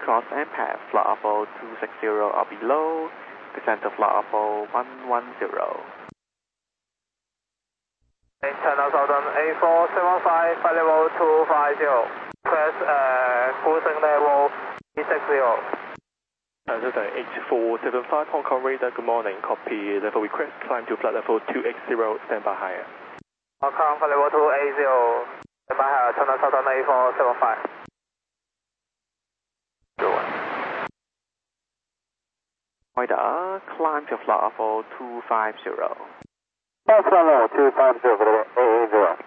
cross and pass, flight level 260 or below, descend to flight level 110. China Southern A475, flight level 250, press cruising level 360. China Southern H475, Hong Kong radar, good morning, copy, level request, climb to flight level 280, stand by higher. Hong Kong, flight level 280, stand by higher, China Southern A475. Radar, climb to flight level 250. Flight level 250 for the A80.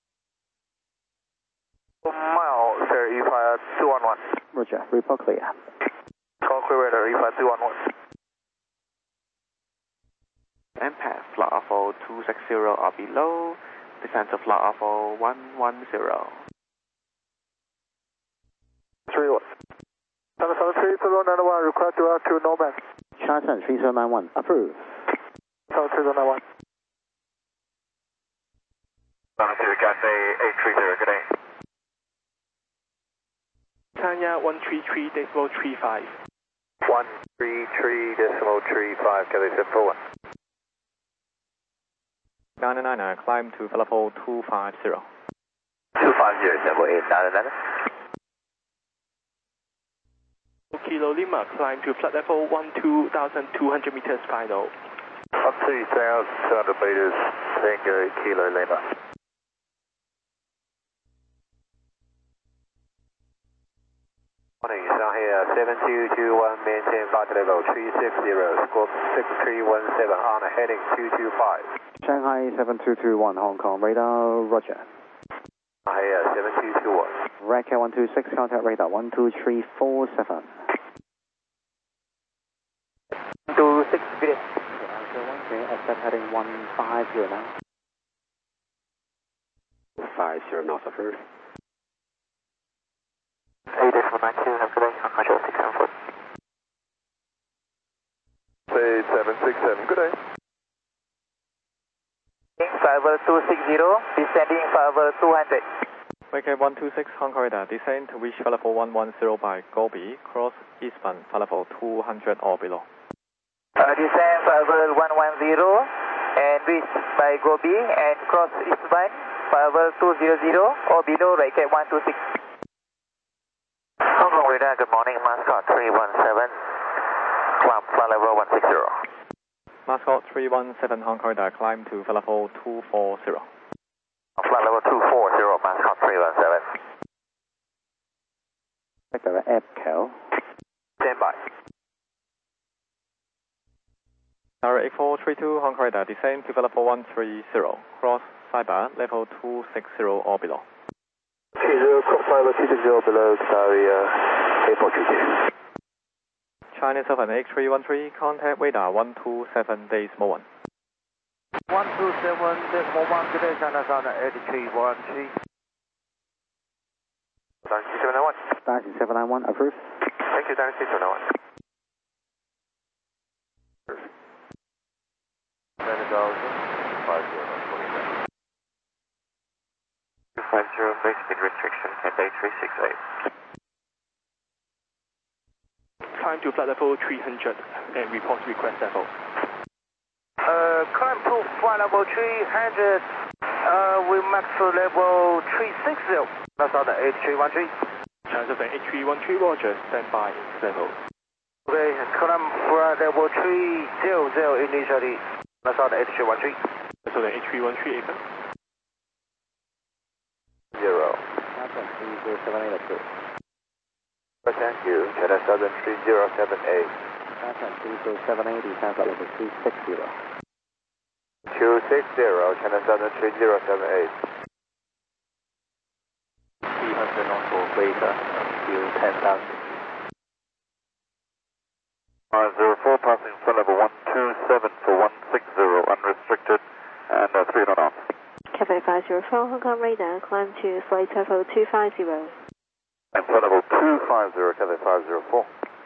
Mile, share E-Fire 211. Roger, report clear. Call clear radar, E-Fire 211. And pass, flight level 260 or below, descend to flight level 110. 31. China Southern 3091, request to out to Norman. China Southern 3091, approved. Southern 3091. Southern Cathay 830, good day. Tanya 133.35. 133.35, Cathay 741. 99, climb to flight level 250. 250, 748, Kilo Lima, climb to flight level 12,200 meters final. Up 2,200 meters, Tango Kilo Lima. Morning, Shanghai 7221, maintain flight level 360, squawk 6317 on heading 225. Shanghai 7221, Hong Kong radar, roger. Shanghai 7221. Racket 126, contact radar 12347. 26, good day. Okay, accept heading 150 now. 50 knots approved. 8X192, have a good day. Hong Kong 674. 8767, good day. 5260, descending 5200. Racket 126, Hong Kong radar, descend to reach flight level 110 by Gobi, cross eastbound, flight level 200 or below. Descend level 110 and reach by Gobi and cross eastbound, level 200 or below, Racket 126. Hong Kong radar, good morning, Mascot 317, climb flight level 160. Mascot 317, Hong Kong radar, climb to flight level 240. Flight level 240, Mascot 317. Vector Echo. Stand by. Tower 8432, Hong Kong radar, descend to flight level 130, cross sidebar, level 260 or below. 30, cross level 260 below, sorry, 8432. China Southern H313, contact radar 127 Decimal 1. 127, Decimal 1, good day, China Southern 8313. 791. 791, approved. Thank you, 791. Base speed restriction, Cathay 368. Climb to flight level 300 and report request level. Climb to flight level 300, we max level 360. That's on the H313. China Southern H313, roger, stand by level. Okay, climb flight level 300 initially. That's on the H313. So the H313, Ava. 0. 3078 approved. Thank you, China Southern 3078. China 3078, descend flight level 260. 260, China Southern 3078. 300 knots for Vega, until 10,000. 04 passing flight level 127 for 160, unrestricted, and 300 knots. Cathay 504, Hong Kong radar, climb to flight level 250. And flight level 250, Cathay 504.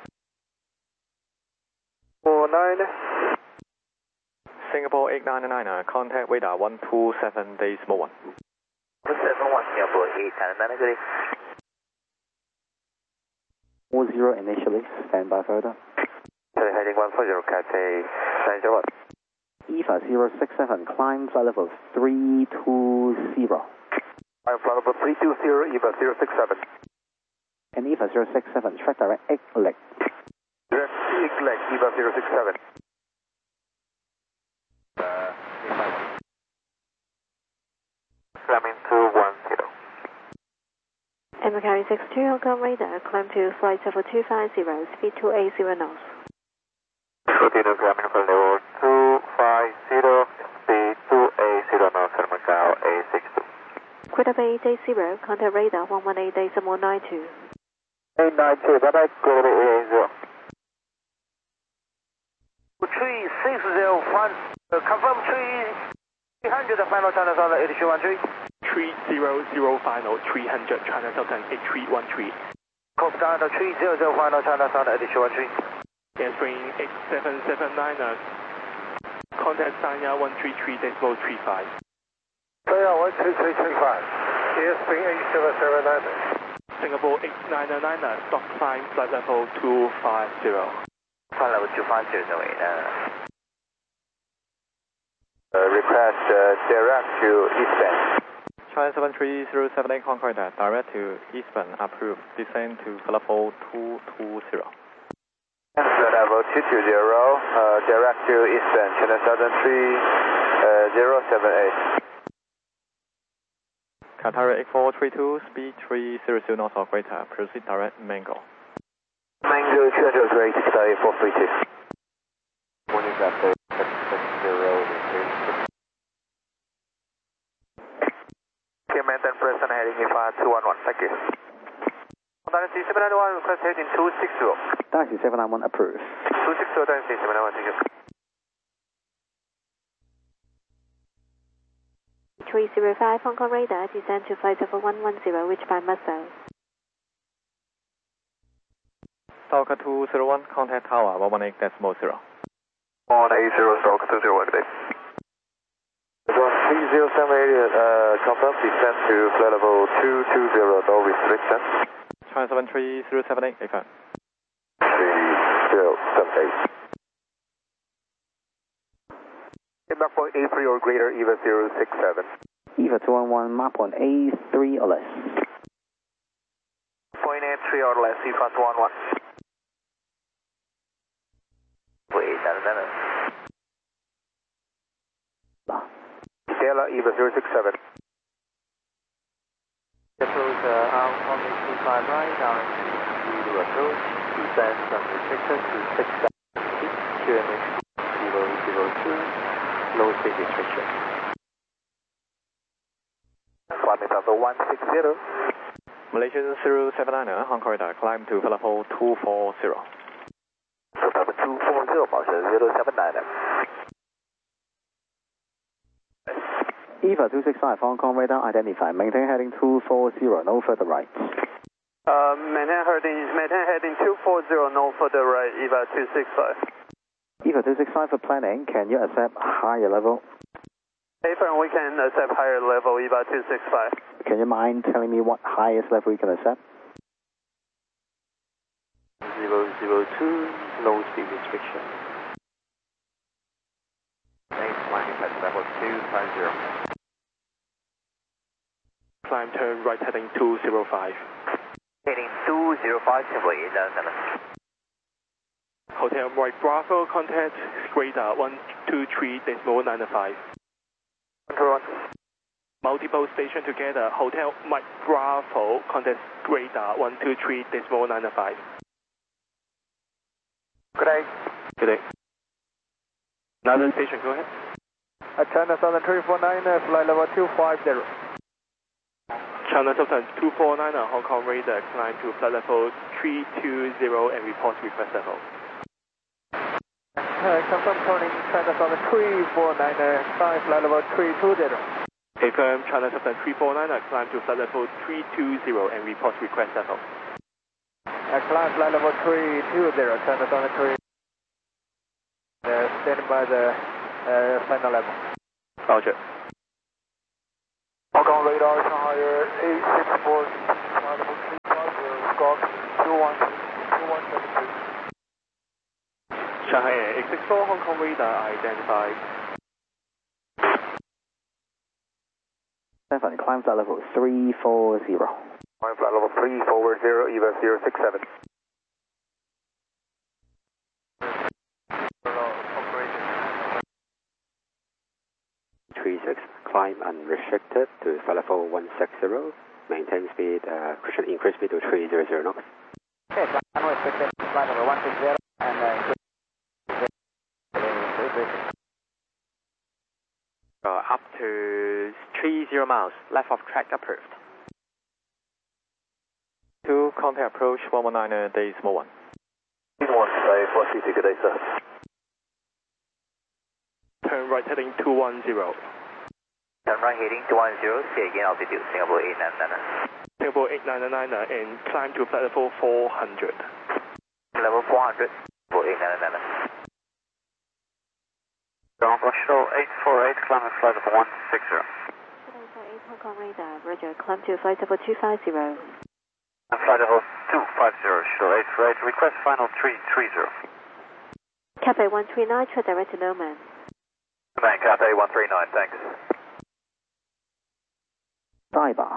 49. Singapore 899, contact radar 127 Decimal 1. 271, Singapore 899, good day. 340 initially, stand by further. Heading 140, Cathay 901. EVA 067, climb flight level 320. I'm flight level 320, EVA 067. And EVA 067, track direct 8 leg. Direct 8 leg, EVA 067. Climbing 210. And Macquarie 62 Hong Kong radar, climb to flight level 250, speed 280 knots. Continue climbing for level 250, speed 280 knots, and Macau A62. Quarter Bay day 0, contact radar 118.92. 892, bye-bye, quarter Bay A80. 3601, confirm 300 final China Southern 8313. 300 final 300 China Southern 8313. Copy down to 300 final China Southern 8313. Airspring 8779ers. Contact Sanya 133.35. Sanya 133.35. Airspring 8779ers. Singapore 899ers. Stop climb flight level 250. Flight level 250 away. Request direct to eastbound. China 73078 Hong Kong radar, direct to eastbound, approved, descend to level 220. Level 220, direct to eastbound, China Southern 3078. Qatar 8432, speed 300 knots or greater, proceed direct Mango. Mango 200 great, Qatar 8432. Morning, Qatar 660. Maintain present heading IFA 211, thank you. Dynasty 791, request heading 260. Dynasty 791 approved. 260, Dynasty 791, thank you. 305 Hong Kong radar, descend to flight level 110, reach by Muscle. Stalker 201, contact tower 118.0. 180, Stalker 201, good day. 3078, confirm descent to flight level 220, no restriction. China 73078, affirm. 3078. Mach point A3 or greater, EVA 067. EVA 211, Mach point A3 or less. Point A3 or less, EVA 211. Wait, Stella, EVA 067. Approach Hong Kong 825 right, down to approach, descend some restriction to 6,000 feet, QNH 002, low speed restriction. Climbing level 160. Malaysian 079er, Hong Kong radar, climb to level 240. So level 240, Malaysia 079er. EVA 265 Hong Kong radar identified. Maintain heading 240, no further right. Maintain heading 240, no further right, EVA 265. EVA 265 for planning, can you accept higher level? Affirm, we can accept higher level, EVA 265. Can you mind telling me what highest level you can accept? 002, low speed restriction. Next climbing at level 250. Climb turn right heading 205. Heading 205, simply Hotel Mike Bravo, contact radar 123.95. Control 1. Multiple station together, Hotel Mike Bravo, contact radar 123.95. Good day. Good day. Another station, go ahead. China Southern 349, flight level 250. China Southern 249, Hong Kong radar, climb to flight level 320 and report request level. Confirm turning China Southern 349, climb flight level 320. Affirm China Southern 349, climb to flight level 320 and report request level. Climb flight level 320, China Southern 3. Standing by the final level. Roger. Hong Kong radar, Shanghai 864, flight level 350, Squawk 216. level 172. Shanghai Air 864, Hong Kong radar identified. 7, climb flight level 340. Climb flight level 340, EVA 067. Operation. 36, climb unrestricted to flight level 160. Maintain speed, cushion increase speed to 300 knots. Okay, climb unrestricted, flight level 160 and Up to 30 miles, left of track approved. 2, contact approach 119 decimal 1. 1, good day, sir. Turn right heading 210. Turn right heading 210, say again, altitude Singapore 899. Singapore 899 and climb to flight level 400. Level 400, Singapore 899. Ground control 848, climb to flight level 160. 8 Hong Kong radar, roger, climb to flight level 250. Flight level 250, show 848, request final 330. Cathay 139, track direct to Noman. Command Cathay 139, thanks. Saibar.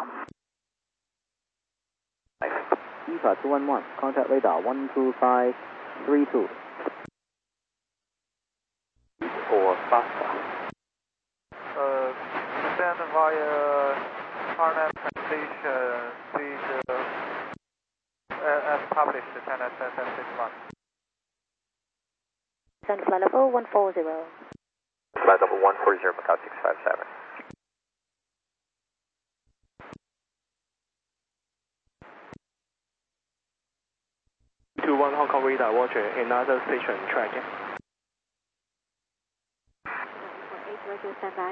EVA 211, contact radar 12532. Or faster. Descend via RNAV translation, please, as published, 10 at 1061. Send flight level 140. Flight level 140, Macau 657. Hong Kong radar, roger, another station tracking. 8 roger, standby.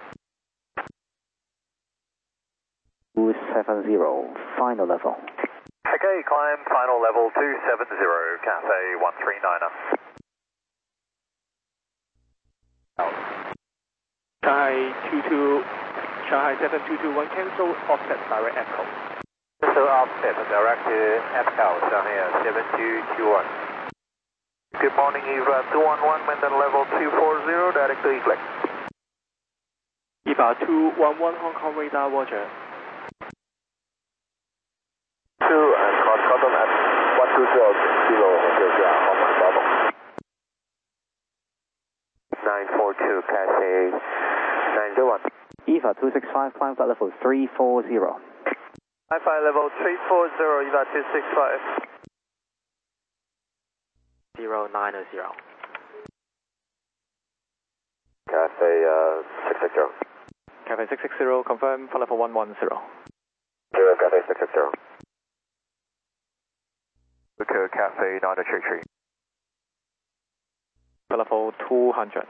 270, final level. Okay, climb final level 270, Cathay 139er. Shanghai 7221, cancel offset direct echo. So offset direct to EPCO, Shanghai 7221. Good morning, EVA 211, maintain level 240, direct to Eclipse. EVA 211, Hong Kong radar, roger. 2 and cotton at 120, Hotel Hong Bravo. 942, Cathay 901. EVA 265, climb flight level 340. Wi-Fi level 340, EVA 265. 090. Cathay 660. Cathay 660, confirm flight level 110. Cathay 660. Look, Cathay 933. Flight level 200.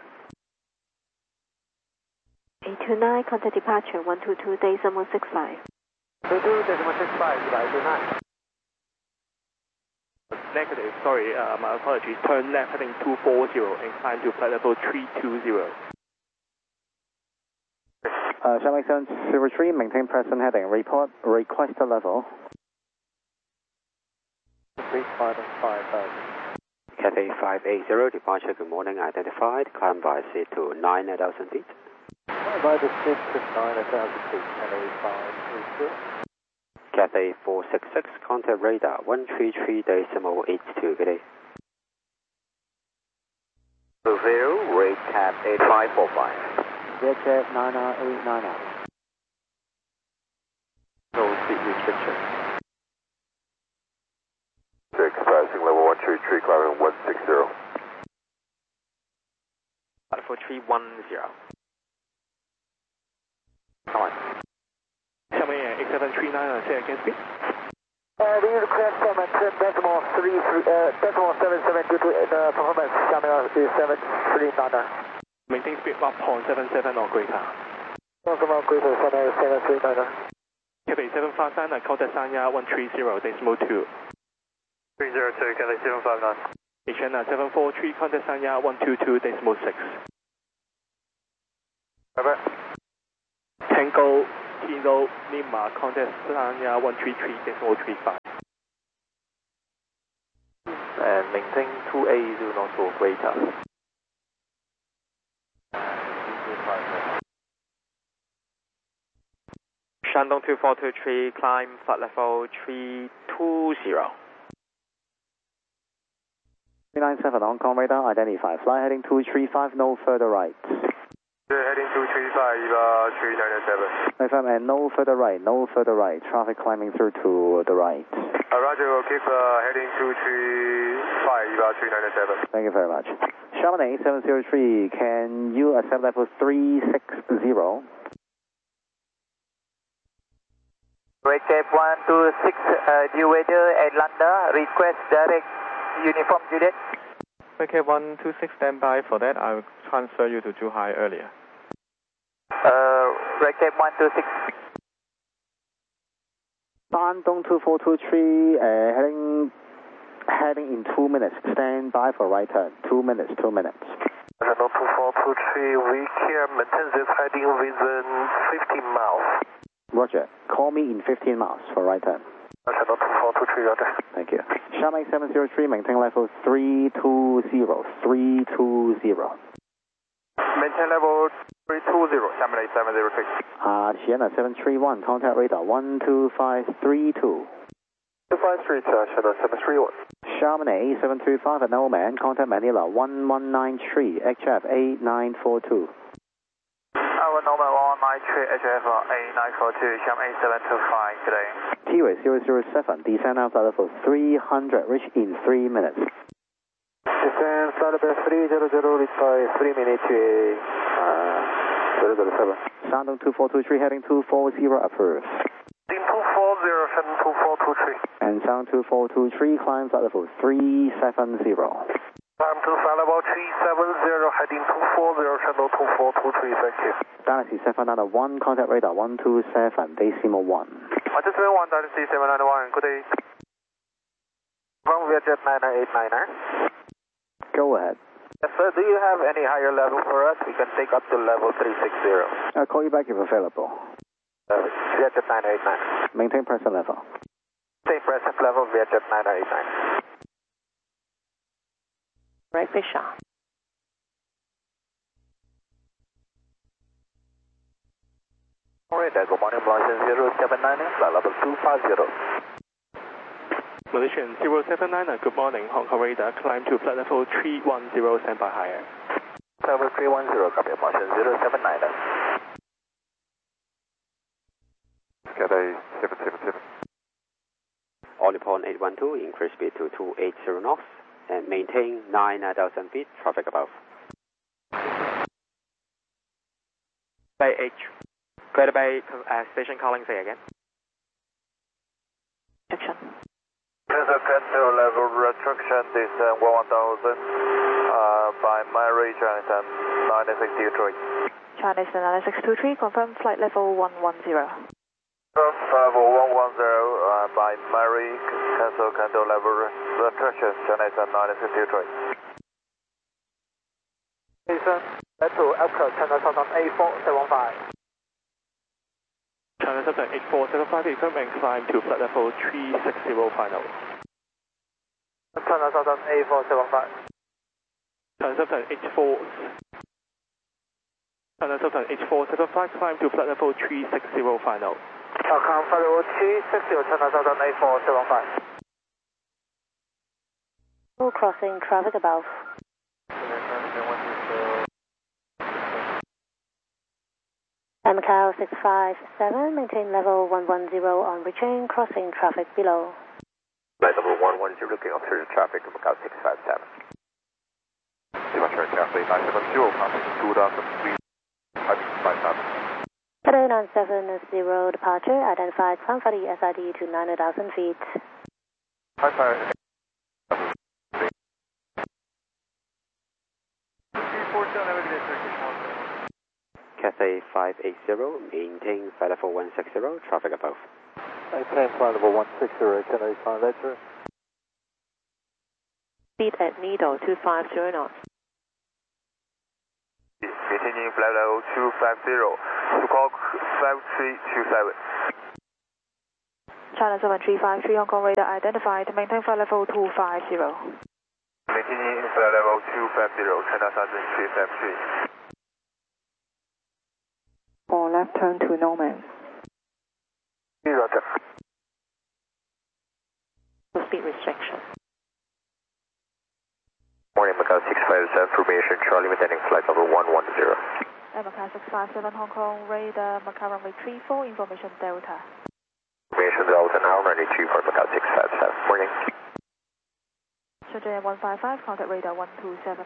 829, contact departure 122, decimal 65. 22.65, EVA 829. Negative, sorry, my apologies. Turn left heading 240 and climb to flight level 320. Shanghai 703, maintain present heading. Report requested level. 3550. Cathay 580, departure good morning, identified, climb by seat to 9,000 feet. By the 6 to 9,000 feet, Cathay 580. Cathay 466, contact radar 133.82, good day. Zero, rate cap 8545. VHF 99899. No speed restriction. 6, passing level 123, climbing 160. Flight level 310. Come on. Xiamen Air 8739, say again speed. We use crash summon decimal 772 to the performance. Xiamen is 739. Maintain speed 1.77 or greater. Decimal greater, Xiamen is 739. Cathay 759, contact Sanya 130, decimal 2. 302, Cathay 759. HN 743, contact Sanya 122, decimal 6. Bye-bye. Tango, Kilo, Lima, contact Sanya 133, decimal 35. and maintain 280 knots or greater. Shandong 2423, climb flight level 320. 397 Hong Kong radar, identify. Fly heading 235, no further right. Heading 235, 397. Confirm, and no further right, no further right. Traffic climbing through to the right. Roger, we'll keep heading 235, 397. Thank you very much. Chamonix 703, can you accept level 360? Recap 126, due weather Atlanta, request direct uniform Juliet. Okay, 126, stand by for that. I will transfer you to Zhuhai earlier. Recap 126. Shandong 2423, heading in 2 minutes. Stand by for right turn. 2 minutes, 2 minutes. Shandong 2423, we here maintain this heading within 15 miles. Roger. Call me in 15 miles for right turn. Shandong 2423, roger. Thank you. Chamonix 703, maintain level 320. 320. Maintain level 320, Chamonix 703. Sienna 731, contact radar 12532. 2532, Shandong 731. Chamonix 735 at Nomad, contact Manila 1193, HF 8942. Our normal 193, HF 8942, Chamonix 725 today. T-Way 007, descend out level 300, reach in 3 minutes. Descend flight level 300, reach by 3 minutes to 007. Shandong 2423, heading 240, approved. Heading 240, Shandong 2423. And Shandong 2423, climb flight level 370. Climb to flight level 370, heading 240, Shandong 2423, thank you. Galaxy 791, contact radar 127, decimal 1. Participant 1, Galaxy 791, good day. From Vietjet 9989er. Go ahead. Yes, sir, do you have any higher level for us? We can take up to level 360. I'll call you back if available. Vietjet 989. Maintain present level. Same present level, Vietjet 989. Right, Fisher. Alright, good morning, Malaysian 079, flight level 250. Malaysian 079, good morning, Hong Kong radar, climb to flight level 310, stand by higher. Level 310, copy, Malaysian 079. Cathay 777. All Nippon 812, increase speed to 280 knots and maintain 9,000 feet, traffic above. Bay H. Greater Bay station calling, say again. Action. Control level restriction, descend 1000 by Mary, China 9623. China 9623, confirm flight level 110. Level 110 by Mary, cancel control level restriction, China 9623. Listen, that's to Alpha China 8785. China 8475, confirm and climb to flight level 360 final. China 8475. China 8475, climb to flight level 360 final. Climb flight level 360, China 8475. Full crossing, traffic above. Macau 657, maintain level 110 on reaching, crossing traffic below. Flight level 110, looking after the traffic of Macau 657. Departure Cathay 970, passing 2003, heading 5000. Cathay 970, departure, identified climb for the SID to 9,000 feet. Hi, sir. Cathay 580, maintain flight level 160, traffic above. Maintain flight level 160, can I find that, sir? Speed at Nido 250 knots. Maintaining flight level 250, to call 5327. China 7353, Hong Kong radar identified, maintain flight level 250. Maintaining flight level 250, China Southern 353. For left turn to Norman. Roger. Speed restriction. Morning, Macau 657, formation, Charlie, maintaining flight level 110. Macau 657, Hong Kong, radar, Macau runway 34, information Delta. Formation Delta now, runway 34, Macau 657, morning. Shenzhen Air 155, contact radar 127.1.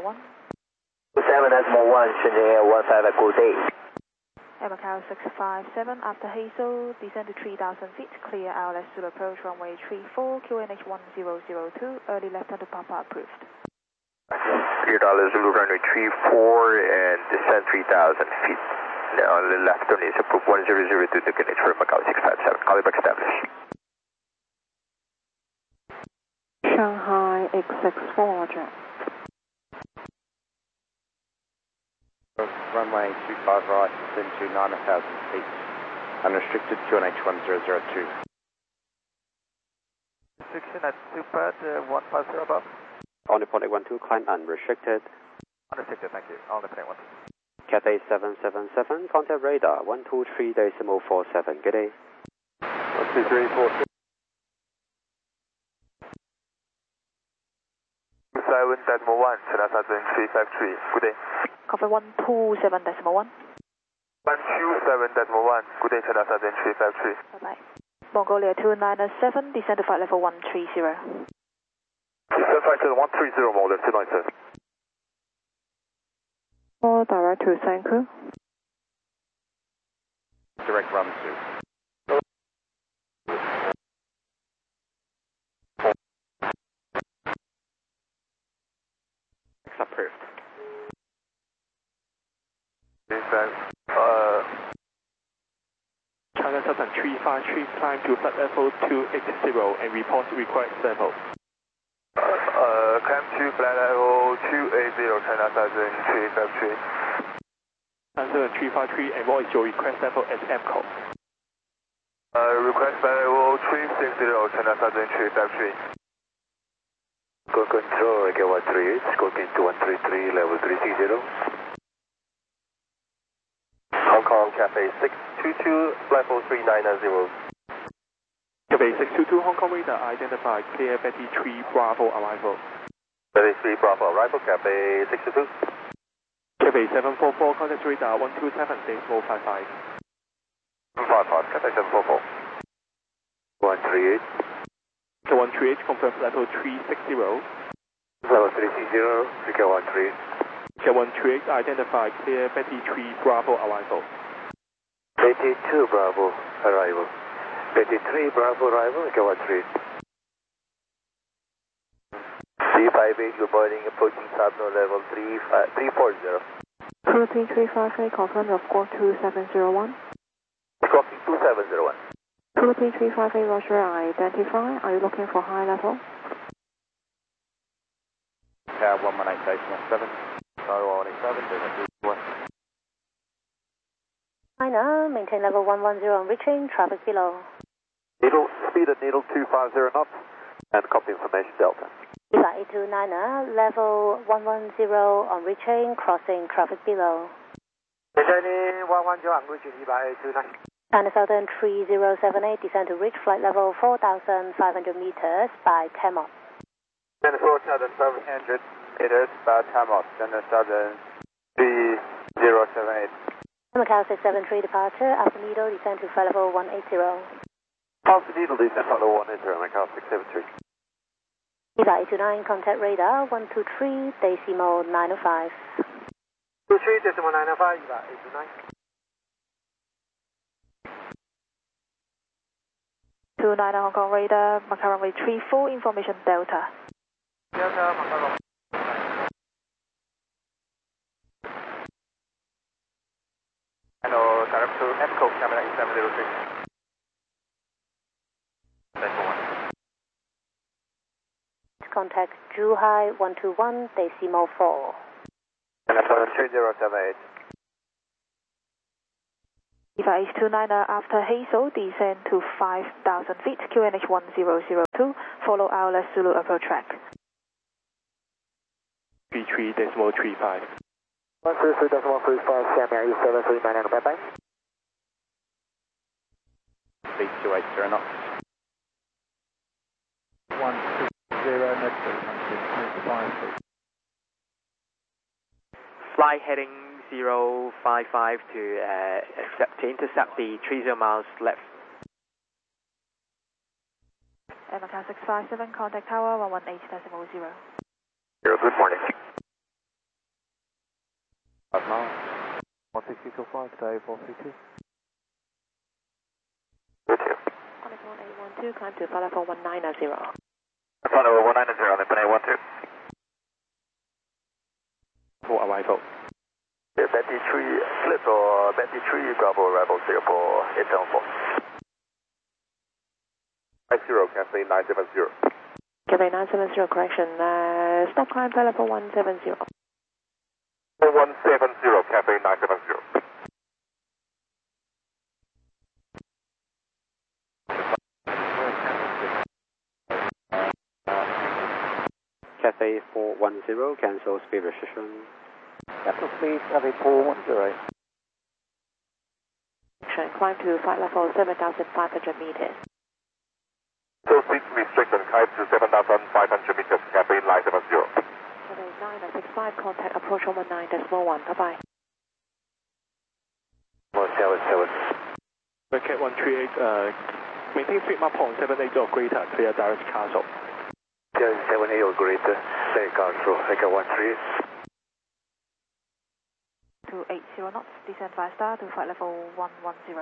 27.1, Shenzhen Air 15 at good day. Macau 657, after Hazel, descend to 3,000 feet, clear ILS to approach runway 34, QNH 1002, early left hand to Papa approved. Clear Zulu runway 34 and descend 3,000 feet. Now on the left turn is approved 1002 to connect for Macau 657. Call back established. Shanghai X64, Roger. Runway 25 right, descend to 9,000 feet. Unrestricted QNH 1002. 16 at Super 150 above. On the point 812, climb unrestricted. Unrestricted, thank you. On the plane 1. Cathay 777, contact radar 123.47. Good day. 123.47. 27.1, China Southern 353. Good day. Copy 127.1. 127.1. Good day, China Southern 353. Bye-bye. Mongolia 297, descend to flight level 130. Descend flight level 130, Mongolia 297. All direct to Sanku. Direct run to. Approved. China Southern 353, climb to flight level 280 and report required sample. Climb to flight level 280, China Southern 353. China Southern 353, and what is your request sample as MCO? Request flight level 360, China Southern 353. Go control, again 138, scorpion to 133, level 360. Hong Kong, Cathay 622, flight level 3990. Cathay 622, Hong Kong radar, identify clear Betty 3 Bravo arrival. Betty 3 Bravo arrival, Cathay 622. Cathay 744, contact radar 127.55. 55, Cathay 744. 138. So 138, confirm level 360. Level 360, Flight 138. Jet 138, identify clear Betty 3 Bravo arrival. Betty 2 Bravo arrival. Betty 3 Bravo arrival, Flight 138. C58, good morning, approaching Sabno level 340. Crew 3353, confirm your score 2701. Squawking 2701. Crew 3358, Roger, identify. Are you looking for high level? Tower 118 station 7. Tower 187, 1. China, maintain level 110 on reaching, traffic below. Needle, speed at needle 250 knots, and copy information Delta. Eva 829, level 110 on reaching, crossing, traffic below. Shenzhen 110 on reaching, Eva 829. China Southern 3078, descend to reach flight level 4,500 meters by 10 knots. China Southern 700 meters by 10 knots, China Southern 3078. Macau 673 departure, after Needle, descend to flight level 180. After Needle, descend flight level 180, Macau 673. Eva 829, contact radar 123, decimal 905. 23 decimal 905, Eva 829. 29 Hong Kong radar, Macau runway 34, information Delta. Delta, Macau. Hello, direct to EPCO, camera 8706. Contact Zhuhai 121, decimal 4. China Southern 3078. Eva H29 after Hazel, descend to 5,000 feet, QNH 1002, follow ILS Zulu approach track. 133.35. 133.35, Siam Air 7399, bye bye. Speed 280 knots. 160 negative, 125 feet. Flight heading 055 to intercept the 30 miles left. Macau 657, contact tower 118.0. Good morning. 5 miles. 162.5 today, 432. Good too. Oliphant 812, climb to flight level 190. Flight level 190, Oliphant 812. For arrival. Betty 3, slip or Betty 3, Bravo arrival, Singapore 874. 50, Cathay 970. Cathay 970, correction. Stop climb flight level 170. 170, Cathay 970. Cathay 410, cancel speed restriction. Cancel speed, Cathay 410. Climb to flight level 7,500 meters. So speed restriction, climb to 7,500 meters, Cathay 970. Cathay 965, contact approach 19.1, bye-bye. 177. Cat 138, maintain speed mark 0.78 or greater, clear direct castle. 078 or greater, clear castle, Cat 138. 280 knots, descend 5 star to flight level 110.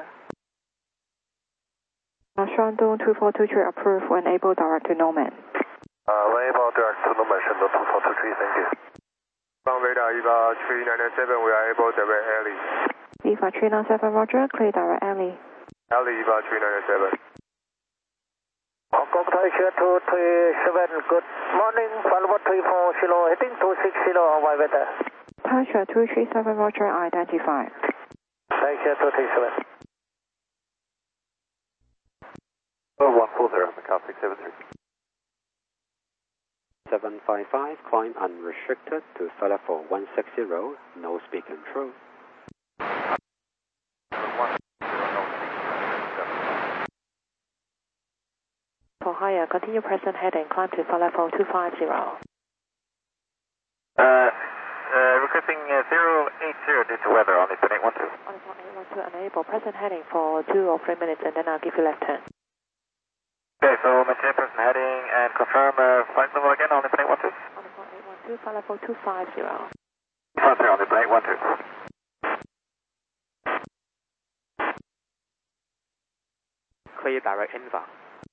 Shandong 2423 approved when able direct to Norman. When able direct to Norman, Shandong 2423, thank you. Ground radar EVA 397, we are able direct alley. EVA 397, roger, clear direct alley. Alley EVA 397. Hong Kong Taisha 237, good morning, flight level 340, heading 260 on my weather. Taisha 237, roger, identified. Taisha 237. 140, Macau 673. 755, climb unrestricted to flight level 160, no speed control. For higher, continue present heading, climb to flight level 250. Requesting 080 due to weather on Oliphant 812. Oliphant 812 enable, present heading for 2 or 3 minutes and then I'll give you left turn. Okay, so maintain present heading and confirm flight level again on Oliphant 812. Oliphant 812, flight level 250. 250 on Oliphant 812. Clear direct inbound.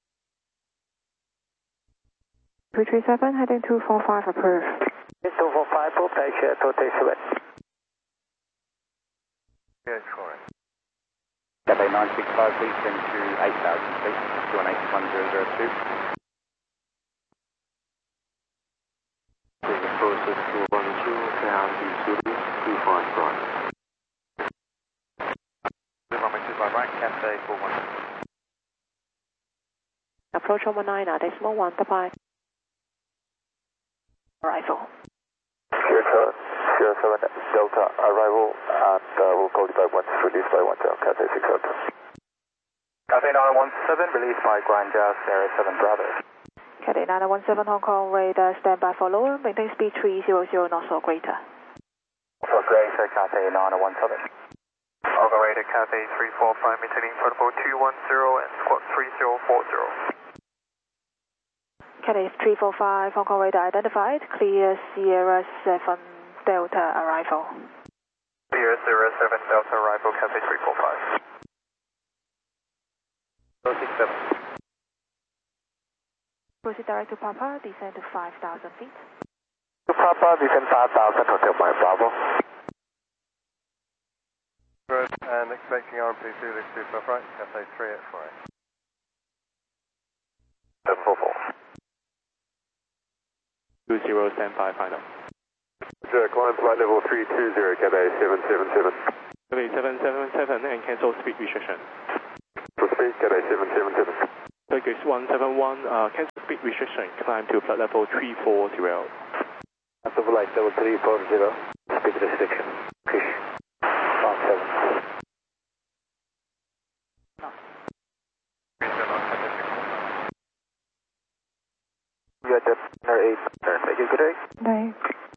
337, heading 245 approved. 245, book Taisha 237. Good, correct. Cathay 965, please send to 8,000 feet, 2181002. Process 212, KRC Zulu 255. 255 right, Cathay 410. Approach 19.1, bye-bye. Arrival. Sierra 7 Delta arrival, and we'll call you by 1 release by 1 down, Cathay 6 Delta. Cathay 917, released by Guangzhou, Sierra 7 Bravo. Cathay 917 Hong Kong radar, stand by for lower, maintain speed 300 knots or greater. For greater, Cathay 917. Hong Kong radar, Cathay 345, maintaining protocol 210 and squawk 3040. Cathay 345, Hong Kong radar identified, clear Sierra 7 Delta arrival. Clear Sierra 7 Delta arrival, Cathay 345. 067. Proceed direct to Papa, descend to 5,000 feet. To Papa, descend 5,000, Hotel Mike Bravo. Good, and expecting RMP Zulu 25 right, Cathay 385. 744. 20 standby final. Climb flight level 320, Cathay 777. Cathay 777 and cancel speed restriction. For speed, Cathay 777. Turkish 171, cancel speed restriction, climb to flight level 340. After flight level 340, speed restriction. Fish. 17. You got that 8. Thank you, good day. Bye.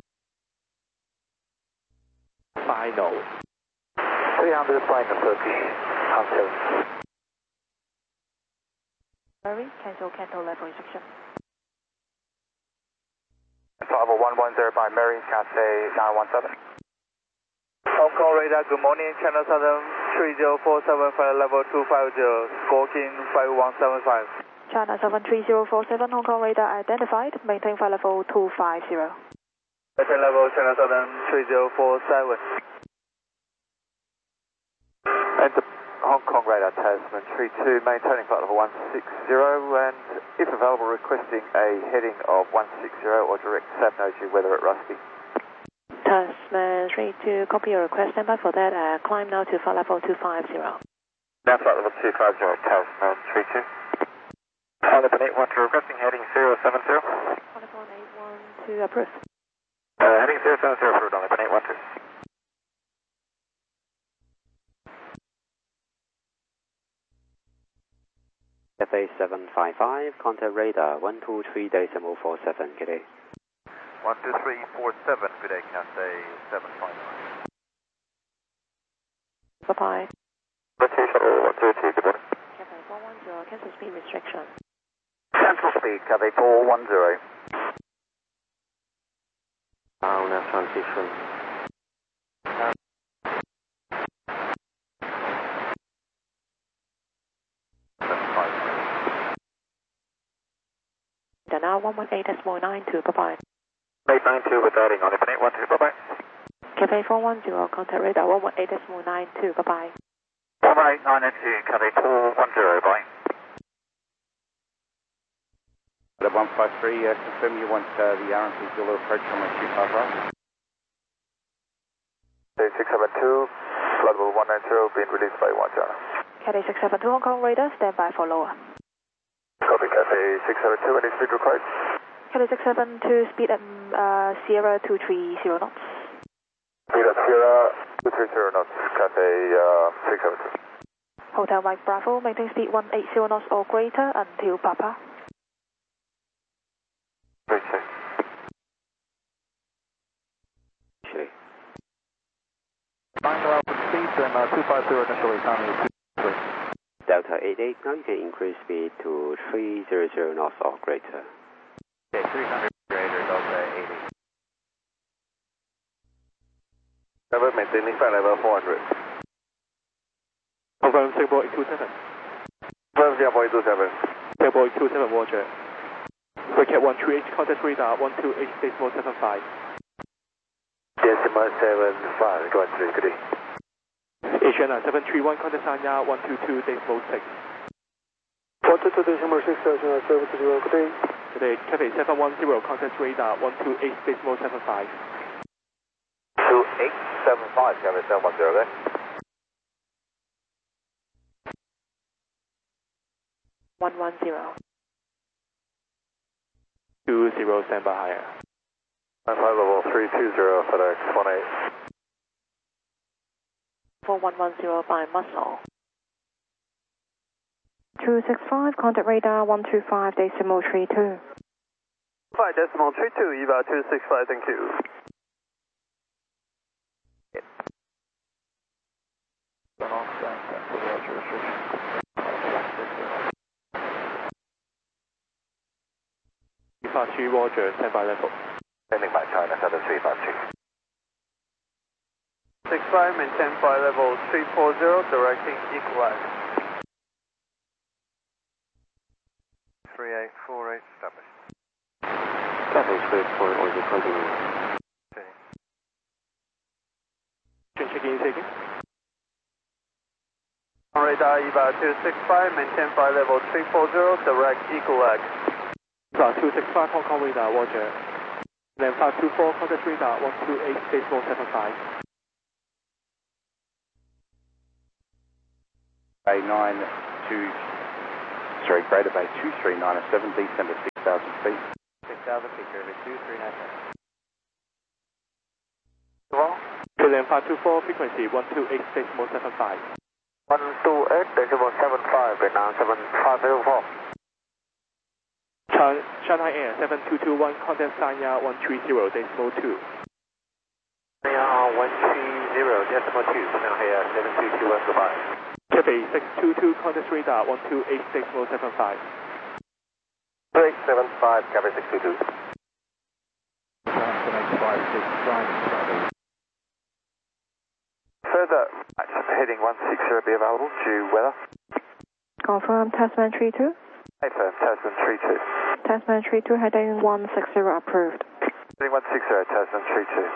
Final. 300 final Turkish. 17. Mary, cancel level restriction. Level 110 by Mary, Cathay 917. Hong Kong radar, good morning, Channel Southern 3047, flight level 250, squawking 5175. China 73047, Hong Kong radar identified, maintain flight level 250. Maintain level Channel Southern 3047. And the Hong Kong radar, Tasman 32, maintaining flight level 160, and if available, requesting a heading of 160 or direct SAP-NOTU weather at Rusty. Tasman 32, copy your request. Stand by for that. Climb now to flight level 250. Now flight level 250, Tasman 32. Oliphant 812, requesting heading 072. Oliphant 812, approved. Heading 070, approved, Oliphant 812. FA 755, contact radar 123.47, good day. 12347, good day, Cathay 755. Bye-bye. British Shuttle 102, good morning. Cathay 410, cancel speed restriction. Cancel speed, Cathay 410. Now transition. Now 118.92, bye-bye. 892 with adding on Oliphant 812, bye-bye. Cathay 410, contact radar 118.92, bye-bye. 11892, Cathay 410, bye. The 153, confirm you want the RMP Zulu approach from a 25 right. 672, flight level 190, being released by 1 China. Cathay 672, Hong Kong radar, stand by for lower. Copy, Cathay 672, any speed required? Cathay 672, speed at Sierra 230 knots. Speed at Sierra 230 knots, Cathay 672. Hotel Mike Bravo, maintain speed 180 knots or greater until Papa. Great, sir. Actually. Final output speed and 250 initial economy 2. Delta 88, now you can increase speed to 300 knots or greater. Okay, 300 greater, Delta 80. Level maintaining flight level 400. Confirm Singapore 827. Confirm Singapore 827. Singapore 827, Roger. Quick 128, contact radar 128.75. Decimal 75, go on 3, good day. Asian 731, contact Sanya 122.6. 122.6, service to 0, good day. Today, Cathay 710, contact radar 128.75. 2875, Cathay 710, there. 110. 20, stand by higher. Flight level 320, FedEx 18. 4110 by Muscle. 265, contact radar 125.32. 5.32, EVA 265, thank you. EVA 3, Roger, stand by level. Standing by China 7352. 65, maintain flight level 340, directing equalize. 3848, established. Cathay 340, order continue. Okay. Check-in taking. Radar EVA 265, maintain flight level 340, direct equalize. EVA 265, Hong Kong radar, Roger. Then 524, contact radar 128.75. Bay 92, sorry, Greater Bay 2397, descend to 6,000 feet. 6,000 feet, Curve 2397. KLM 524, frequency 128.75. 128.75, Vietnam 7504. Shanghai Air 7221, contact Sanya 130.2. Sanya 130.2, Shanghai Air 7221, goodbye. Cathay 622, contact radar 128.75. 3875, Cathay 622. Further, heading 160 be available to weather. Confirm Tasman 32. Affirm, Tasman 32. Tasman 32 heading 160 approved. Heading 160, Tasman 32.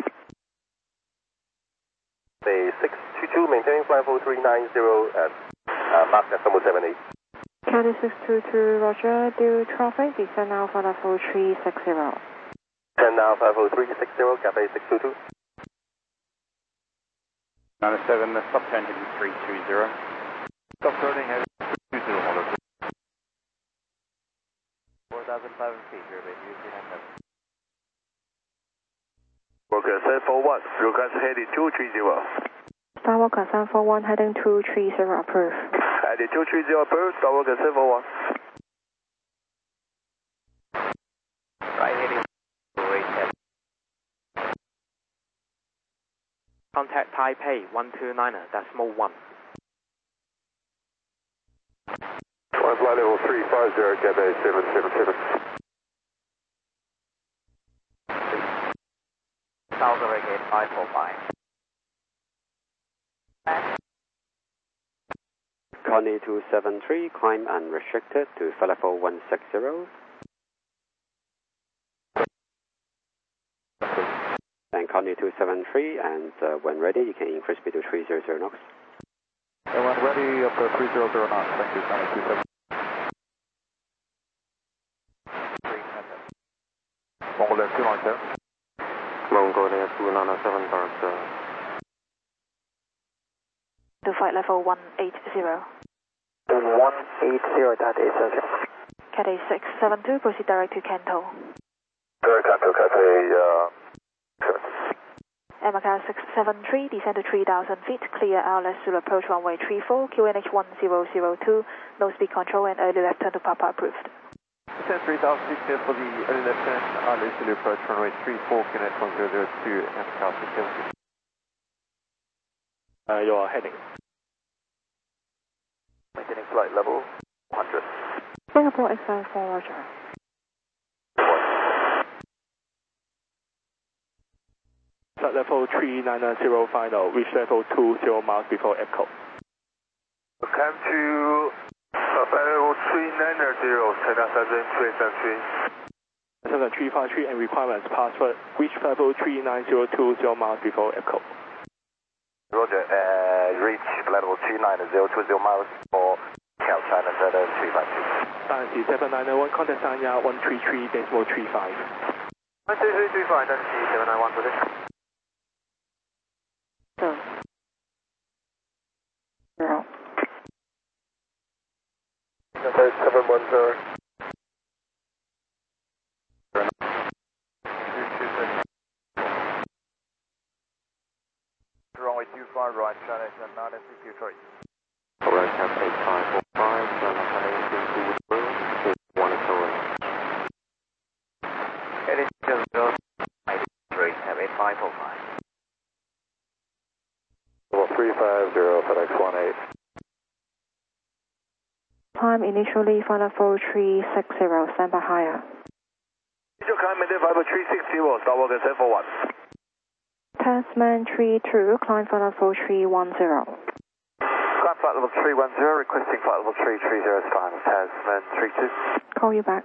The 622 maintaining flight level 390 at Mark decimal 78. Cathay 622, roger, due traffic, descend Alpha level 360. Descend Alpha level 360, Cathay 622. 97, stop turn heading 320. Stop turning heading 320, 4,500 feet, European UC97. Walker 741, broadcast heading 230. Skywalker 741 heading 230 approved. Heading 230 approved, Skywalker 741. Right heading 287. Contact Taipei 129.1. Flight level 350, Cathay 777. 1000 again, 545. Connie 273, climb unrestricted to flight level 160. And Connie 273, and when ready, you can increase speed to 300 knots. And when ready, up to 300 knots, thank you, Connie 273. Mongolia 297. Mongolia 297, dark. To flight level 180. 180, that is Cathay 672, proceed direct to Kanto. Direct Kanto, Cathay, Macau 673, descend to 3,000 feet, clear RLS Zulu approach runway 34, QNH 1002, no speed control and early left turn to Papa approved. Descend 3,000 feet clear for the early left turn, RLS Zulu approach runway 34, QNH 1002, Macau 673. Your heading. Maintaining flight level 100. Singapore XL4, roger. Flight level 390 final, reach level 20 miles before EPCO. Come to flight level 390, China Southern 373. Southern 353 and requirements password, reach level 390 20 miles before EPCO. Roger, reach level 290 miles for Cal China Southern 352. Dynasty 7991, contact Sanya 133.35. 133.35, Dynasty 791 for this. So. 0. Cathay 710. Runway 25 right, China 953. Alright, Cathay 8545, China 182 with room, 1 authority. Heading 083, Cathay 8545. 350, FedEx 18. Time initially flight level 360, stand by higher. Visual climb maintain flight level 360, Skywalker 741. Tasman 32, climb flight level 310. Climb flight level 310, requesting flight level 330 is final, Tasman 32. Call you back.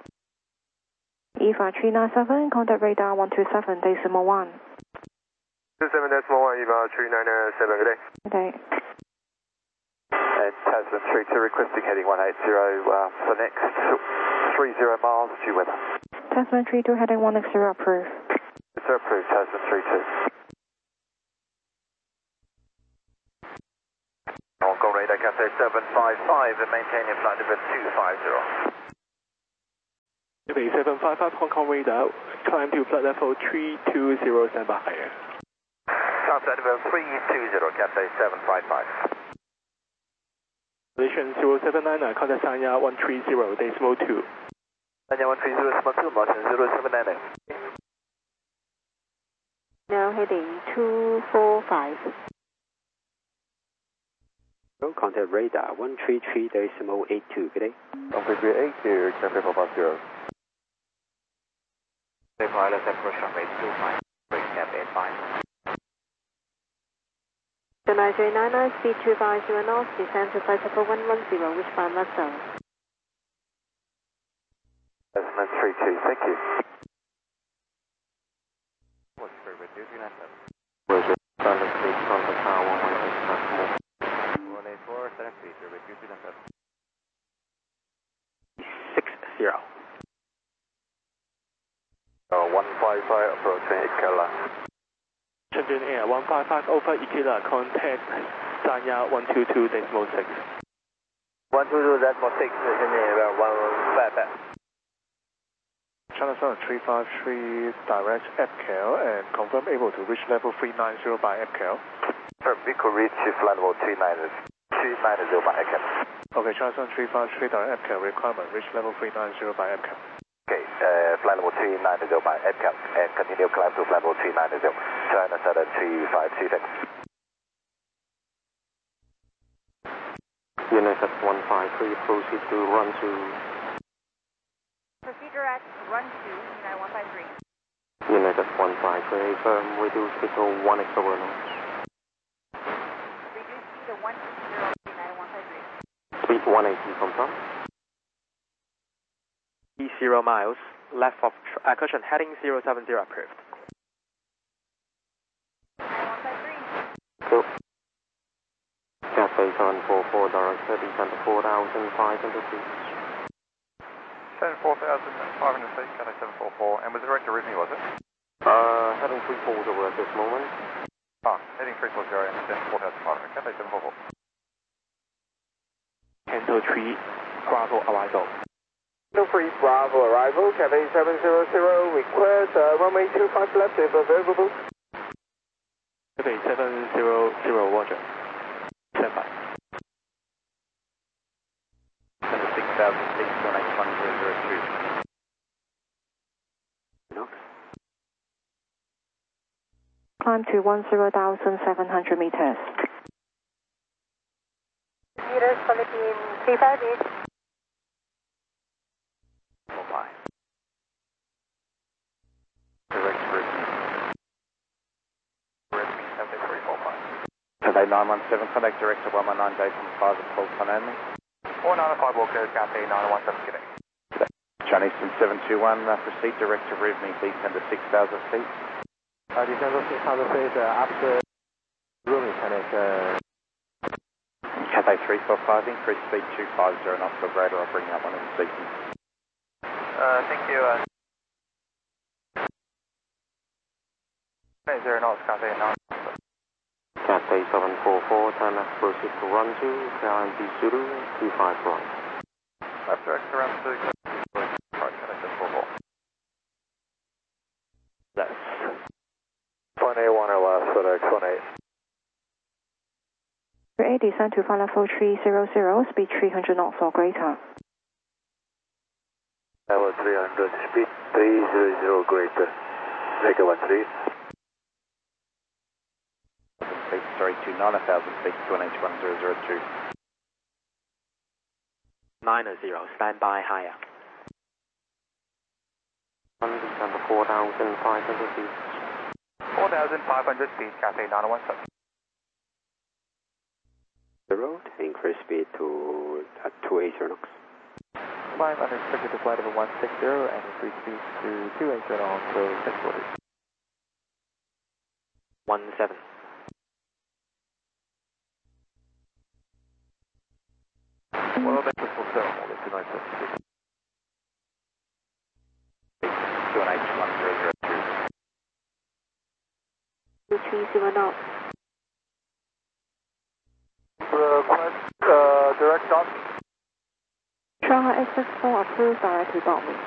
EVA 397, contact radar 127.1. 27.1, EVA 397, good day. Good day. And Tasman 32, requesting heading 180 for next 30 miles to weather. Tasman 32, heading 160 approved. Sir, approved, Tasman 32. Hong Kong radar Cathay 755 and maintaining flight level 250. Cathay 755, Hong Kong radar, climb to flight level 320, stand by higher. Southside level 320, Cathay 755. Position 0799, contact Sanya 130.2. Sanya 130.2, Mountain 0799. Now heading 245. Contact radar 133.82, good day. 133.82, Cathay 450. Pilot approach runway 25, break cap 85. The 9399, speed 250 knots, descend to flight level 110, which by Muscle. Estimate 32, thank you. What's for reducing effort? Roger, Standard Speed, contact tower 184, select speed, reducing effort. 60. 155, approaching Ikela. Shenzhen Air 155 over Ikela, contact Sanya 122.6. 122.6, Shenzhen Air 155. China Southern 353, direct FCAL and confirm able to reach level 390 by FCAL. We could reach flight level 390 by FCAL. Okay, China Southern 353, direct FCAL requirement, reach level 390 by FCAL. Okay, flight level 390 by FCAL and continue climb to flight level 390. China Southern 353, thanks. United 153, proceed to run to. Proceed direct, run to United 153. United 153, firm, reduce speed to 1x over now. Reduce speed to 120, United 153. Speed 180, confirm. 0 miles, left of cushion, heading 070 approved. Cool. Cathay 744, direct 30, center 4,500 feet. 4,500 feet, Cathay 744, and was the direct to Rivney, was it? Heading 340 at this moment. Heading 340 and then 4,500, Cathay 744. Canto 3, Bravo arrival. No free Bravo arrival, Cathay 700, request runway 25 left if available. Cathay 700, Roger. Stand by. 6,000 feet, 181,002. Climb to 10,700 meters. Meters, Philippine 358. Cathay 917, contact direct to 119 day from 5 at 12 ton only. 495 Walker, Cathay 917, kidding. Chinese 721, proceed direct to Rivney, descend to 6,000 feet. Descend to 6,000 feet after room mechanic. Cathay 345, increase speed 250 knots of radar, I'll bring up one in the sequence. Thank you. 0 knots, Cathay 9. Cathay 744, turn left, proceed to run to KIMP Zulu 251. Left direct around 2, right, Cathay 744. That's 0.81 or less, FedEx 18. 8, descend to flight level 300, speed 300 knots or greater. Level 300, speed 300 greater. Make it 13. Feet, sorry, to 9,000 feet, to an H1002. 90, stand by higher. Descend to 4,500 feet. 4,500 feet, Cathay 917. The road, increase speed to 280 knots. Climb unrestricted to flight level 160 and increase speed to 280 knots, so 640. 17. Well, that's just for thermal, that's a nice speed. To an H1002. 230 knots. Request direct stop. Shanghai S64 approved direct to Dortmund.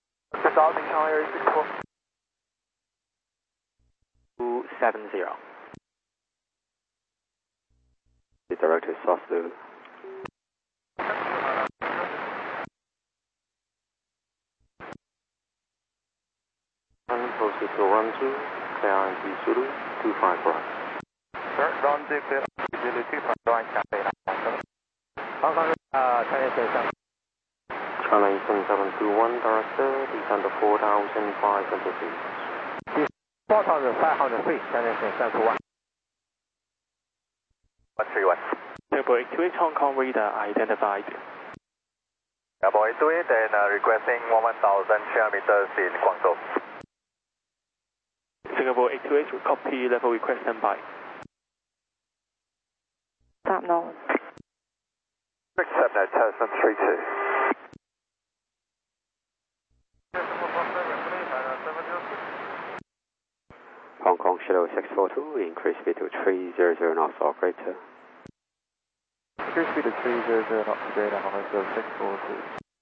Starting Shanghai 64. 270. Direct to South Zulu. Proceed to run 2, KRNT Zulu, 25 right. Sir, run 2, Zulu 25 right, Cathay 917. Hong Kong, China Station. China Eastern 721, director, descend to 4,500 feet. 4,500 feet, China Station 721. 131. Airport 828 Hong Kong radar identified. Airport 828 and requesting 1,300 meters in Guangzhou. Singapore 828, copy level request standby. Stop now. 679, Cessna 32. Hong Kong Shadow 642, increase speed to 300 knots, operator. Increase speed to 300 knots, operator, Hong Kong Shadow 642.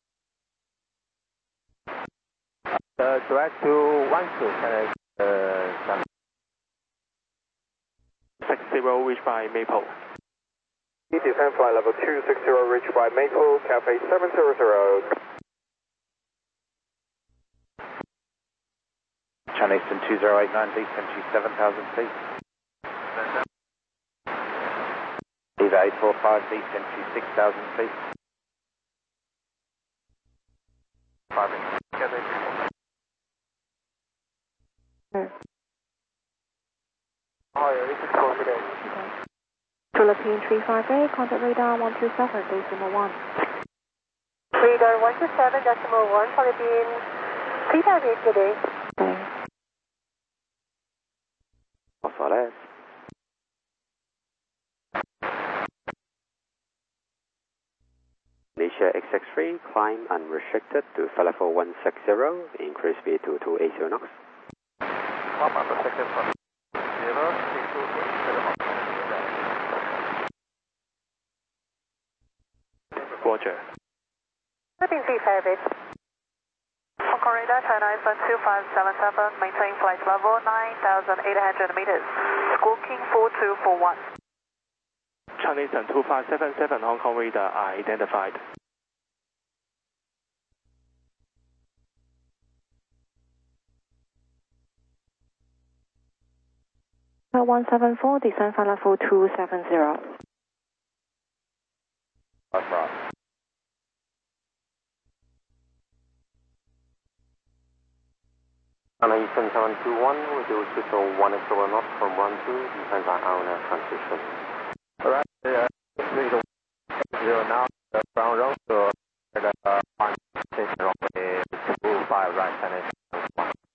Direct to 12, 60 reached by Maple. Descend flight level 260 reached by Maple, Cafe 700. China Eastern 2089, descend to 7,000 feet. Eva 845, descend to 6,000 feet. 5 minutes. Philippine 358, contact radar 127, decimal 1. Radar 127, decimal 1, Philippine 358 today. Oswald. Malaysia X63, climb unrestricted to flight level 160, increase speed to 280 knots. Climb unrestricted from 0 to 280 knots. Roger. Philippine 358. Hong Kong radar, China Eastern 2577, maintain flight level 9,800 meters. Squawking 4241. China Eastern 2577, Hong Kong radar identified. 174, descend flight level 270. That's right. China Eastern 721, we do switch to 10 knots from run 2, depends on our transition. Alright, 3 to 0 now, ground road to the station runway 25 right, China Eastern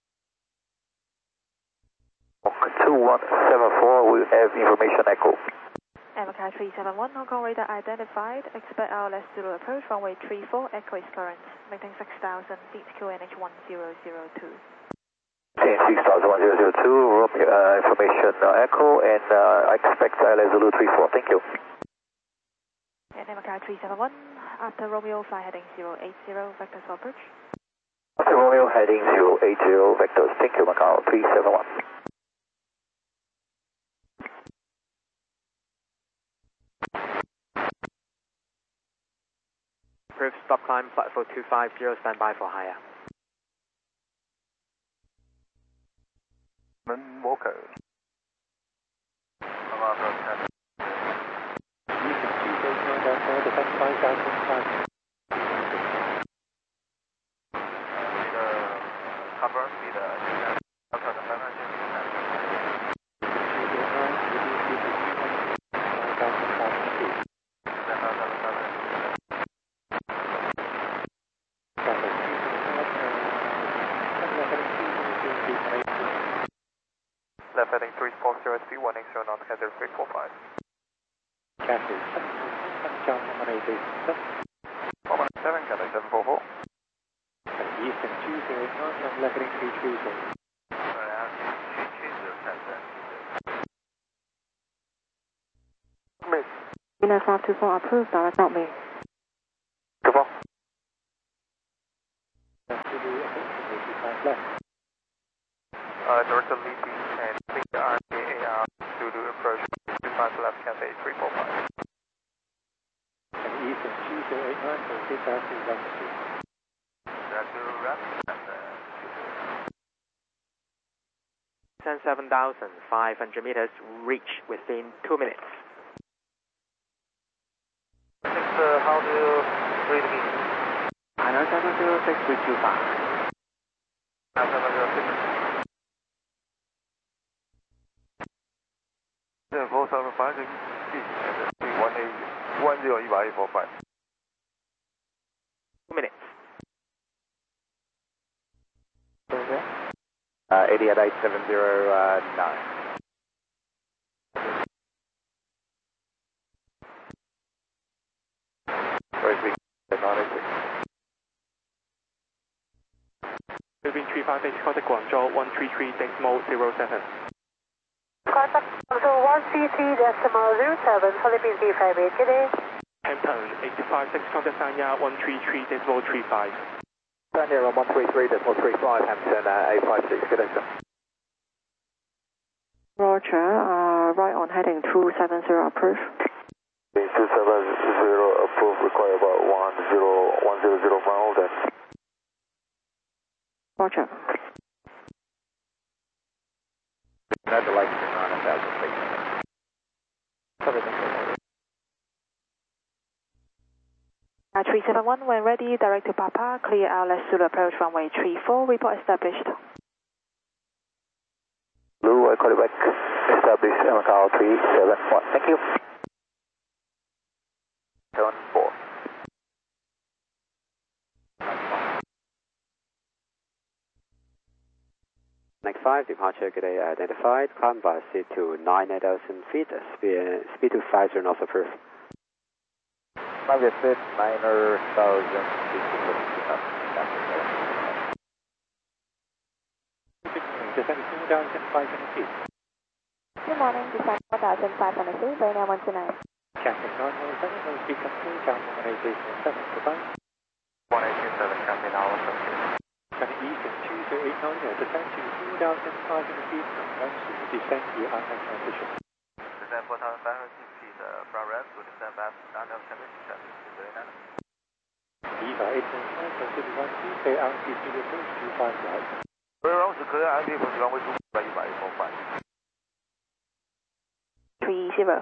2174, we have information echo. MCAI 371, Hong Kong radar identified. Expect RLS Zulu approach, runway 34, echo is current. Maintain 6,000 feet, QNH 1002. 6,1002, information echo, and I expect RLS Zulu 34, thank you. And MCAI 371, after Romeo, fly heading 080, vectors for approach. After Romeo, heading 080, vectors, thank you, Macau 371. Approved, stop climb, flight level 250, standby for higher. Walker. Cover speed 7,000. Left heading 340 speed 180 knots, Cathay 345. Cathay 117, Cathay 744. Eastern 209, left heading 330. Unit 524 approved, direct not me. Goodbye. Director Lee and CRAAR Zulu approach 25 left, Cathay 345. Eastern 2089, proceed back to London. Descend 7,500 meters, reach within 2 minutes. How do you read me? I know 706, reach you fast. 706. 47 101845. 2 minutes. 80 at 8709. Where's we at 986? Philippine 358, contact Guangzhou 133.07. Contact Guangzhou 133.07, Philippine 358, good day. Hampton 856, contact Sanya 133.35. Sanya 133.35, Hampton 856, good day, sir. Roger, right on heading 270 approved. 270 approved, require about 100 mile then. Roger. Another light to 9,000 feet. Copy, thank you. 371, when ready, direct to Papa, clear outlet Zulu approach runway 34, report established. Blue, I call you back. Establish Macau 371. Thank you. 74. Next 5, departure today identified, climb by seat to 9,000 feet, speed to 50 knots approved. Target speed 9,000 feet. Descend 2,500 feet. Good morning, descend 4,500 feet, Bayna 129. Captain 917, no speed control, down 1837, goodbye. 187, Captain Alpha. Channel Eastern 2089, descend to 2,500 feet, descend to island transition. Descend 4,500 feet, front ramp to descend back down of 70, Eva 819, proceed 1 clear altitude to approach 25 right. Very wrong, clear altitude for runway 245. 30.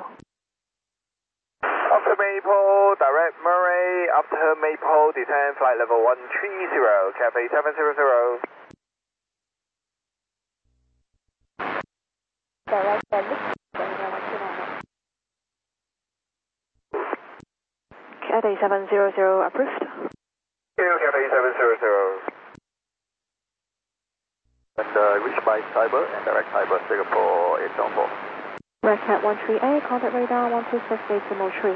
After Maple, direct Murray, after Maple, descend flight level 130, Cafe 700. Direct Bayna 129. Cathay 700 approved. Cafe 700. And reach by Cyber and direct Cyber, Singapore 874. Red Cat 138, contact radar 126.3.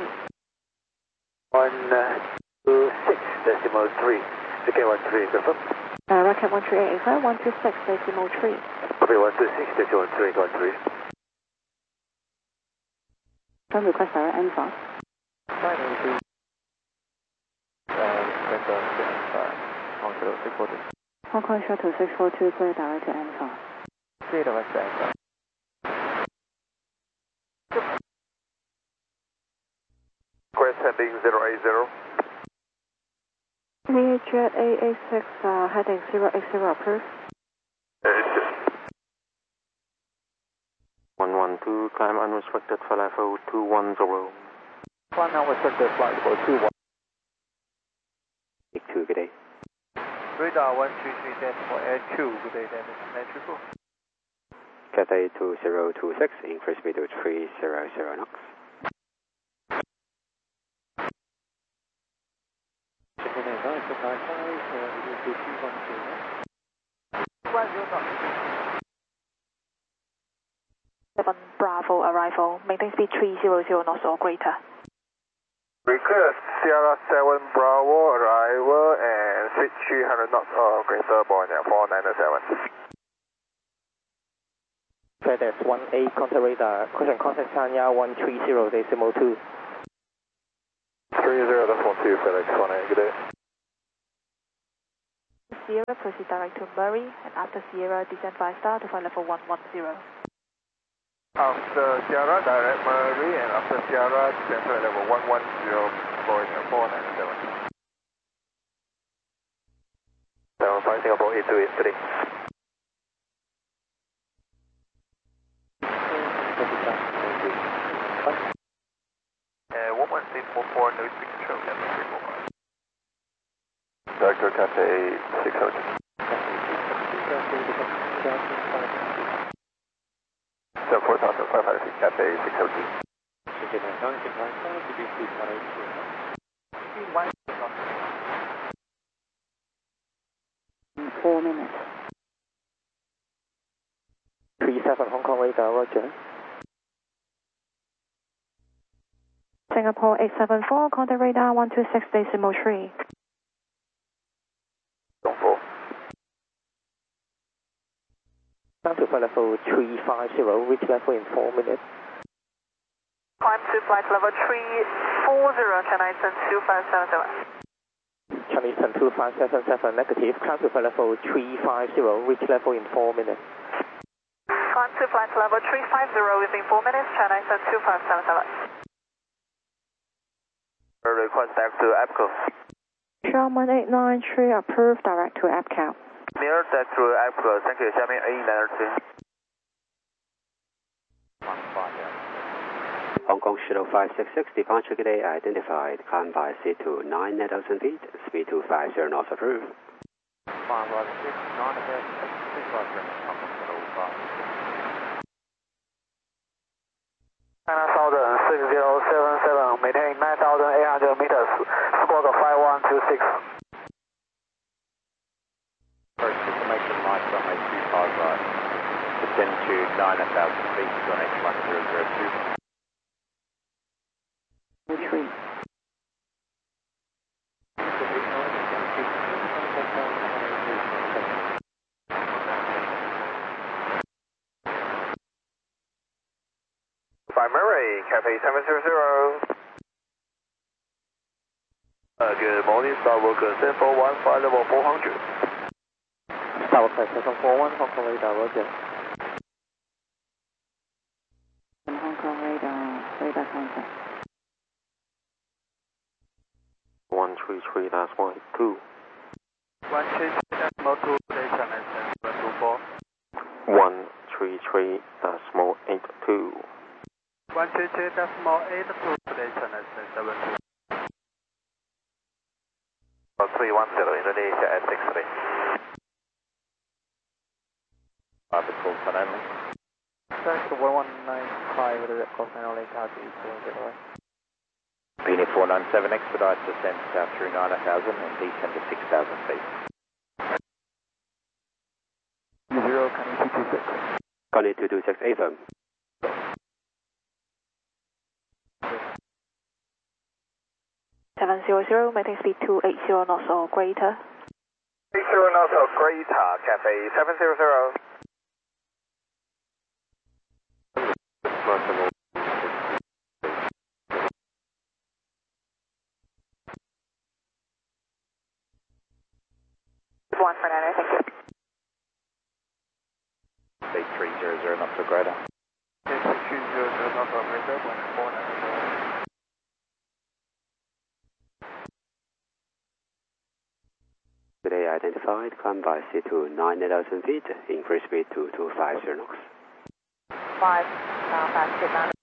126.3. Okay, 13, confirm. Red Cat 138, 126.3. Okay, 126.13, going 3. Don't request direct NFAR. Hong Kong Shuttle 642, clear direct to NFAR. Clear direct to NFAR. Request heading 080. VHJet 886, heading 080 approved. 112, climb unrestricted for level 210. Climb unrestricted flight level 21. Take 2, good day. Radar 133.2, good day, then it's metrical. Cathay 2026, increase speed to 300 knots. Bravo arrival, maintain speed 300 knots or greater. Request Sierra 7 Bravo arrival and speed 300 knots or greater, Borneo 497. FedEx 18, contact radar, caution contact Sanya 130.2. 30.42, FedEx 18, good day. Sierra, proceed direct to Murray, and after Sierra, descend 5 star to flight level 110. After Sierra, direct Murray, and after Sierra, descend flight level 110. Singapore 497. 75 Singapore 8283. Woman seat 44, no speed control, Denver 345. Director Cafe 602. So 4,500 feet, Cafe 602. In 4 minutes. 37 Hong Kong radar, roger. Singapore 874, contact radar 126.3. Climb to flight level 350, reach level in 4 minutes. Climb to flight level 340, Chennai Eastern 2577. Chinese 2577, negative. Climb to flight level 350, reach level in 4 minutes. Climb to flight level 350 within 4 minutes, Chennai Eastern 2577. Request back to APCO. Sherman 893, approved, direct to APCO. Near back to APCO, thank you. 下面 A923. Hong Kong Shuttle 566, departure today identified. Climb by C2 9,000 feet, speed 250 knots approved. 556, 9,000 feet, 250, Hong Kong Shuttle 566. China Southern 6077, maintain 9,800 meters, squawk 5126. Approach information light runway 25 right. Descend to 9,000 feet, on X1002. Retreat. Primary, Cafe 700. Good morning, Starwalker 7415, level 400. Starwalker 741, Hong Kong radar, roger. Hong Kong radar contact. 133-12. 133.2, station and 724. 133-82. 133.82, station and 724. 310, Indonesia at 63. Call sign only. Thanks to 1195, with a call sign only, Tower 870. Phoenix 497, expedite descent south through 9,000 and descend to 6,000 feet. 0, Connie 226. Connie 226, AFM. Maintain speed 280 knots or greater. 80 knots or greater, Cafe 700. One for Niner, thank you. Speed 300 knots or greater. 300 knots or greater, 1490. Today identified. Climb by C2 9,000 feet, increase speed to 250 knots. 5, fast, get down.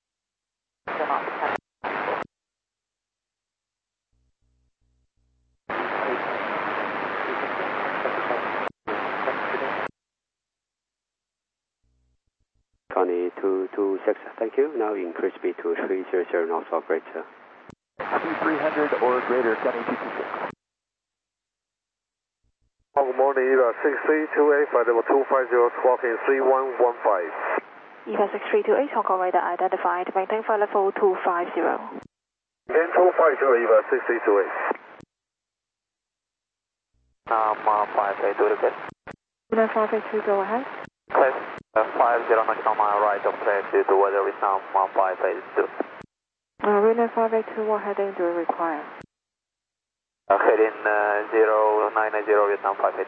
Connie 226, thank you. Now increase speed to 300 knots or greater. Speed 300 or greater, Connie 226. Good morning, EVA 6328, flight level 250, squawking 3115. EVA 6328, Hong Kong radar identified. Maintain flight level 250. Maintain 250, EVA 6328. 582, repeat. 582, go ahead. Press 50 nautical mile right of place due to weather with now 582. Runway 582, what heading do you require? Heading 090 Vietnam 582.